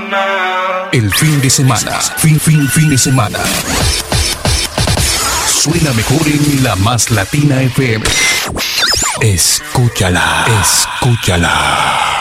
El fin de semana, fin de semana. Suena mejor en La Más Latina FM. Escúchala.